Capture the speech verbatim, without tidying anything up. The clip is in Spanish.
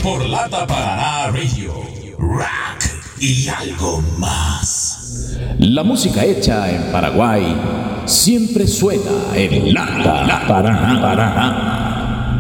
por Lata Paraná Radio. Rock y algo más. La música hecha en Paraguay siempre suena en Lata Paraná. Paraná.